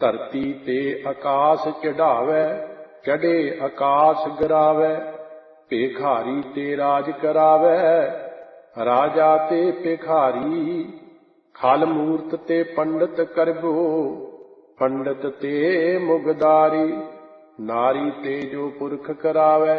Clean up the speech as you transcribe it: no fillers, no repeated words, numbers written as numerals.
ਧਰਤੀ ਤੇ ਆਕਾਸ ਚੜਾਵੈ, ਚੜੇ ਆਕਾਸ ਗਿਰਾਵੈ। ਭੇਖਾਰੀ ਤੇ ਰਾਜ ਕਰਾਵੈ, ਰਾਜਾ ਤੇ ਭਿਖਾਰੀ। ਖਲ ਮੂਰਤ ਤੇ ਪੰਡਤ ਕਰਬੋ, ਪੰਡਤ ਤੇ ਮੁਗਦਾਰੀ। ਨਾਰੀ ਤੇ ਜੋ ਪੁਰਖ ਕਰਾਵੈ,